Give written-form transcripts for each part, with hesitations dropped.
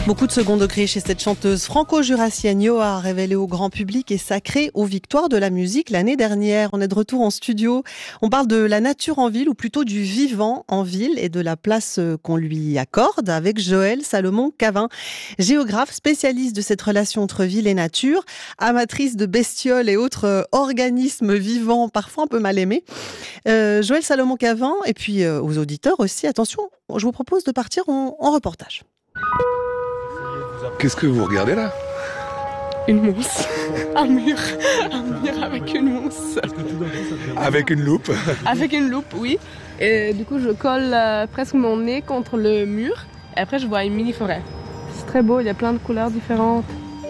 Beaucoup de second degré chez cette chanteuse franco-jurassienne Yoa, révélée au grand public et sacrée aux victoires de la musique l'année dernière. On est de retour en studio. On parle de la nature en ville, ou plutôt du vivant en ville, et de la place qu'on lui accorde avec Joëlle Salomon-Cavin, géographe spécialiste de cette relation entre ville et nature, amatrice de bestioles et autres organismes vivants parfois un peu mal aimés. Joëlle Salomon-Cavin, et puis aux auditeurs aussi, attention, je vous propose de partir en reportage. Qu'est-ce que vous regardez là ? Une mousse, un mur avec une mousse. Avec une loupe ? Avec une loupe, oui. Et du coup, je colle presque mon nez contre le mur. Et après, je vois une mini-forêt. C'est très beau, il y a plein de couleurs différentes.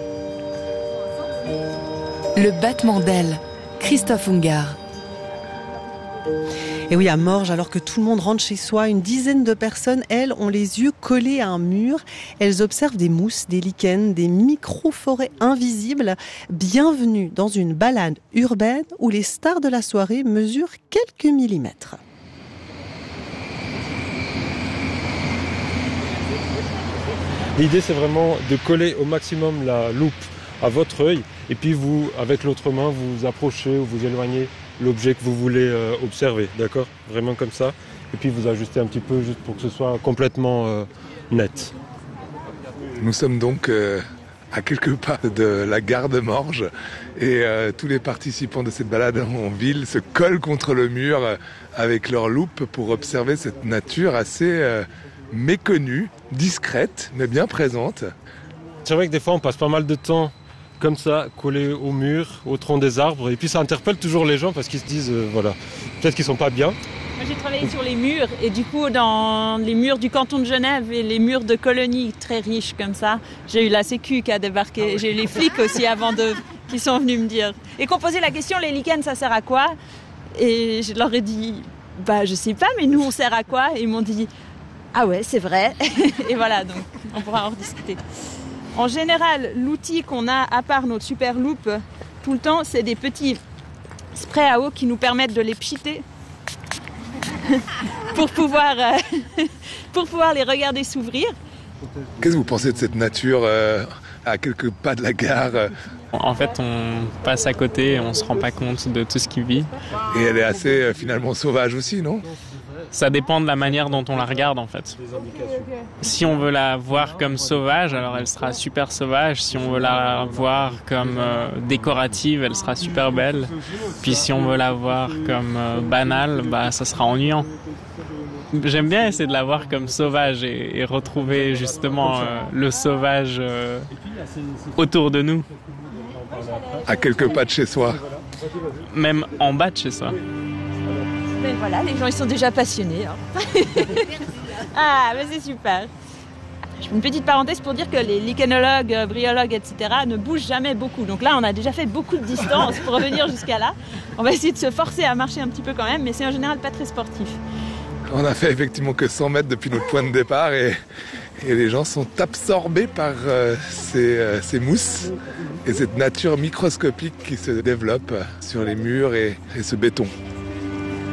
Le battement d'ailes, Christophe Ungart. Et oui, à Morges, alors que tout le monde rentre chez soi, une dizaine de personnes, elles, ont les yeux collés à un mur. Elles observent des mousses, des lichens, des micro-forêts invisibles. Bienvenue dans une balade urbaine où les stars de la soirée mesurent quelques millimètres. L'idée, c'est vraiment de coller au maximum la loupe à votre œil. Et puis vous, avec l'autre main, vous approchez ou vous éloignez l'objet que vous voulez observer, d'accord ? Vraiment comme ça. Et puis vous ajustez un petit peu juste pour que ce soit complètement net. Nous sommes donc à quelques pas de la gare de Morges et tous les participants de cette balade en ville se collent contre le mur avec leur loupe pour observer cette nature assez méconnue, discrète mais bien présente. C'est vrai que des fois on passe pas mal de temps comme ça, collé au mur, au tronc des arbres. Et puis ça interpelle toujours les gens parce qu'ils se disent, voilà, peut-être qu'ils sont pas bien. Moi j'ai travaillé sur les murs et du coup dans les murs du canton de Genève et les murs de colonies très riches comme ça, j'ai eu la Sécu qui a débarqué, j'ai eu les flics aussi qui sont venus me dire. Et qu'on posait la question, les lichens ça sert à quoi ? Et je leur ai dit, je sais pas mais nous on sert à quoi ? Et ils m'ont dit, ah ouais c'est vrai. Et voilà, donc on pourra en rediscuter. En général, l'outil qu'on a, à part notre super loupe, tout le temps, c'est des petits sprays à eau qui nous permettent de les pchiter pour pouvoir les regarder s'ouvrir. Qu'est-ce que vous pensez de cette nature à quelques pas de la gare ? En fait, on passe à côté et on ne se rend pas compte de tout ce qui vit. Et elle est assez finalement sauvage aussi, non ? Ça dépend de la manière dont on la regarde en fait. Si on veut la voir comme sauvage, alors elle sera super sauvage. Si on veut la voir comme décorative, elle sera super belle. Puis si on veut la voir comme banale, ça sera ennuyant. J'aime bien essayer de la voir comme sauvage et retrouver justement le sauvage autour de nous. À quelques pas de chez soi. Même en bas de chez soi. Ben voilà, les gens ils sont déjà passionnés. Hein. Ah, mais c'est super. Je fais une petite parenthèse pour dire que les lichenologues, bryologues, etc. ne bougent jamais beaucoup. Donc là, on a déjà fait beaucoup de distance pour revenir jusqu'à là. On va essayer de se forcer à marcher un petit peu quand même, mais c'est en général pas très sportif. On a fait effectivement que 100 mètres depuis notre point de départ et les gens sont absorbés par ces mousses et cette nature microscopique qui se développe sur les murs et ce béton.